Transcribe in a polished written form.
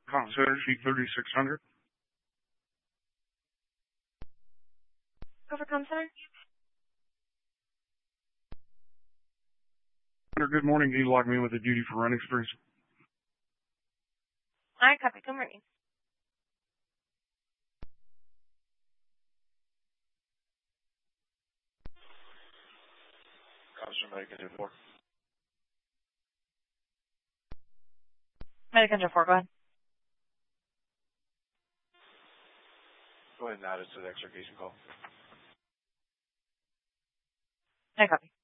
Concierge C3600. Go for Concierge. Good morning. You log me with a duty for run experience. I copy. Good morning. Officer Medic 4. Medic 4, go ahead. Go ahead and add it to the extrication call. I copy.